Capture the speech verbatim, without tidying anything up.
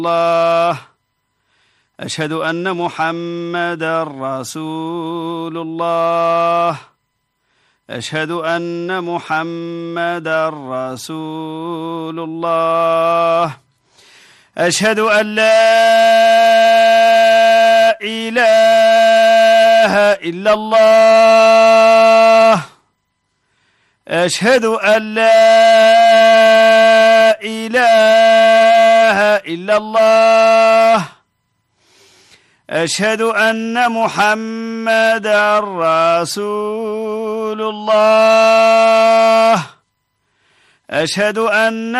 الله أشهد أن محمدا رسول الله أشهد أن محمدا رسول الله أشهد أن لا إله إلا الله أشهد أن لا إله إلا الله أشهد أن محمدا رسول الله أشهد أن